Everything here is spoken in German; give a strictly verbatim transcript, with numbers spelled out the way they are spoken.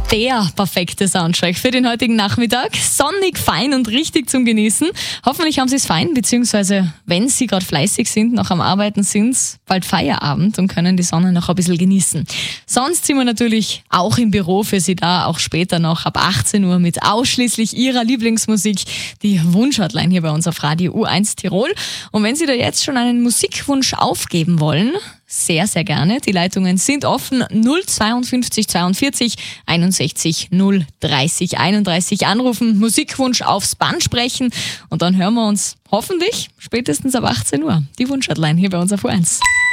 Der perfekte Soundtrack für den heutigen Nachmittag. Sonnig, fein und richtig zum Genießen. Hoffentlich haben Sie es fein, beziehungsweise wenn Sie gerade fleißig sind, noch am Arbeiten sind, bald Feierabend und können die Sonne noch ein bisschen genießen. Sonst sind wir natürlich auch im Büro für Sie da, auch später noch ab achtzehn Uhr mit ausschließlich Ihrer Lieblingsmusik, die Wunsch-Hotline hier bei uns auf Radio U eins Tirol. Und wenn Sie da jetzt schon einen Musikwunsch aufgeben wollen, sehr, sehr gerne. Die Leitungen sind offen. null zweiundfünfzig zweiundvierzig einundsechzig null dreißig einunddreißig anrufen, Musikwunsch aufs Band sprechen und dann hören wir uns hoffentlich spätestens ab achtzehn Uhr. Die Wunsch-Hotline hier bei uns auf U eins.